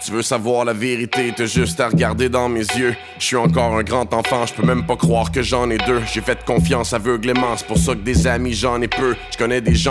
Tu veux savoir la vérité, t'as juste à regarder dans mes yeux. Je suis encore un grand enfant, je peux même pas croire que j'en ai deux. J'ai fait confiance aveuglément, c'est pour ça que des amis j'en ai peu. Je connais des gens